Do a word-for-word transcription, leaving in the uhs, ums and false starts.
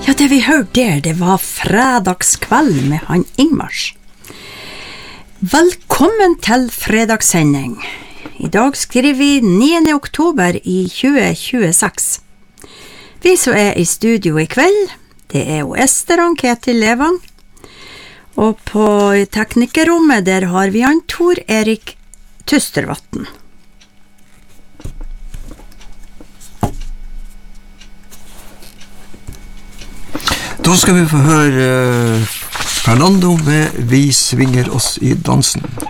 Ja, det vi hørte der, det var fredagskveld med han Ingmars. Velkommen til fredagssending. I dag skriver vi niende oktober i tjue tjueseks. Vi som er i studio i kveld, det er jo Ester og Ketil Levang. Og på teknikerrommet der har vi han Tor Erik Tystervatn. Da skal vi få høre uh, Fernando med Vi svinger oss i dansen.